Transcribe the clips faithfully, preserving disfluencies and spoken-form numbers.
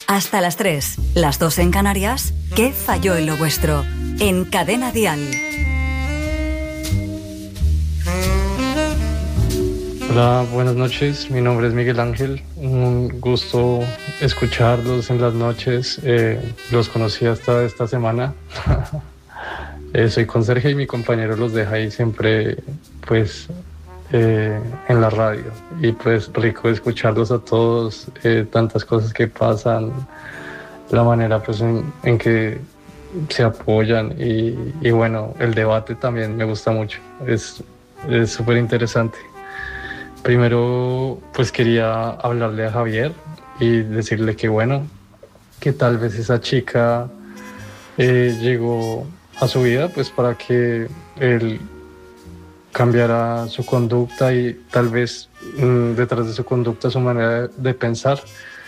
Hasta las tres, las dos en Canarias. ¿Qué falló en lo vuestro? En Cadena Dial. Hola, buenas noches. Mi nombre es Miguel Ángel. Un gusto escucharlos en las noches. Eh, los conocí hasta esta semana. eh, soy conserje y mi compañero los deja ahí siempre, pues, eh, en la radio. Y pues rico escucharlos a todos, eh, tantas cosas que pasan, la manera pues en, en que se apoyan y, y bueno, el debate también me gusta mucho. Es es súper interesante. Primero, pues quería hablarle a Javier y decirle que bueno, que tal vez esa chica eh, llegó a su vida pues para que él cambiara su conducta y tal vez mmm, detrás de su conducta su manera de, de pensar,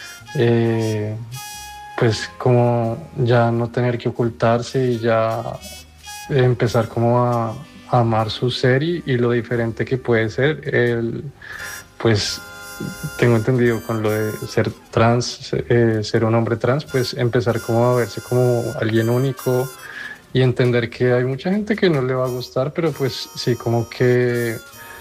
eh, pues como ya no tener que ocultarse y ya empezar como a amar su ser y, y lo diferente que puede ser. Él, pues tengo entendido con lo de ser trans, eh, ser un hombre trans, pues empezar como a verse como alguien único y entender que hay mucha gente que no le va a gustar, pero pues sí, como que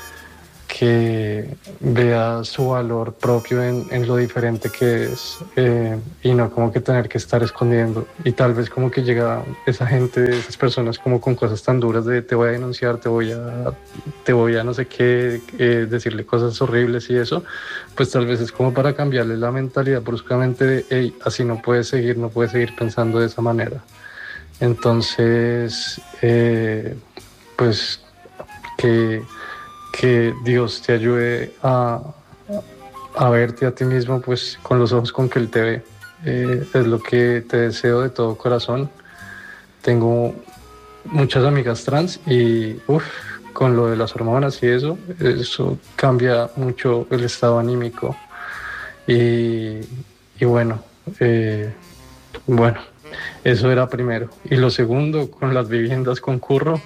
que vea su valor propio en, en lo diferente que es, eh, y no como que tener que estar escondiendo. Y tal vez como que llega esa gente, esas personas como con cosas tan duras de te voy a denunciar, te voy a, te voy a no sé qué, eh, decirle cosas horribles y eso, pues tal vez es como para cambiarle la mentalidad bruscamente de hey, así no puedes seguir, no puedes seguir pensando de esa manera. Entonces, eh, pues que que Dios te ayude a, a verte a ti mismo pues con los ojos con que Él te ve. Eh, es lo que te deseo de todo corazón. Tengo muchas amigas trans y uf, con lo de las hormonas y eso, eso cambia mucho el estado anímico. Y, y bueno, eh, bueno, eso era primero. Y lo segundo, con las viviendas con curro.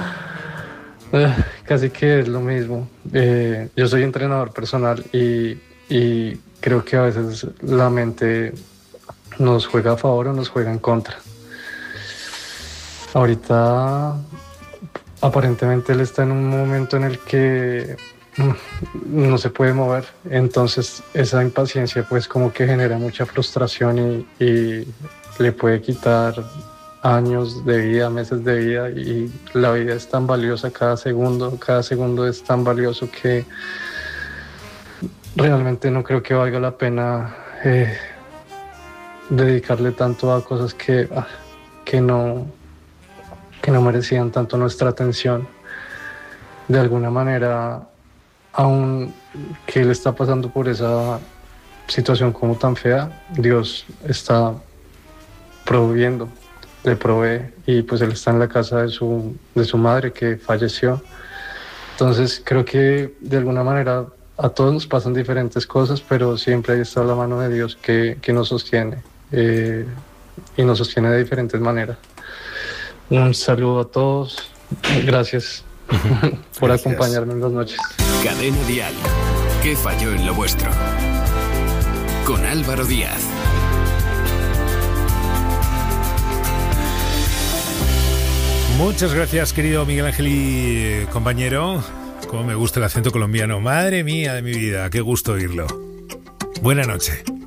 Uh, casi que es lo mismo. Eh, yo soy entrenador personal y, y creo que a veces la mente nos juega a favor o nos juega en contra. Ahorita aparentemente él está en un momento en el que mm, no se puede mover, entonces esa impaciencia pues como que genera mucha frustración y, y le puede quitar años de vida, meses de vida, y la vida es tan valiosa, cada segundo, cada segundo es tan valioso que realmente no creo que valga la pena eh, dedicarle tanto a cosas que, ah, que, no, que no merecían tanto nuestra atención. De alguna manera, aun que él está pasando por esa situación como tan fea, Dios está proveyendo. Le provee y pues él está en la casa de su, de su madre que falleció. Entonces creo que de alguna manera a todos nos pasan diferentes cosas, pero siempre ahí está la mano de Dios que, que nos sostiene, eh, y nos sostiene de diferentes maneras. Un saludo a todos, gracias por gracias. Acompañarme en las noches. Cadena Dial, ¿qué falló en lo vuestro? Con Álvaro Díaz. Muchas gracias, querido Miguel Ángel y compañero. Cómo me gusta el acento colombiano. Madre mía de mi vida, qué gusto oírlo. Buena noche.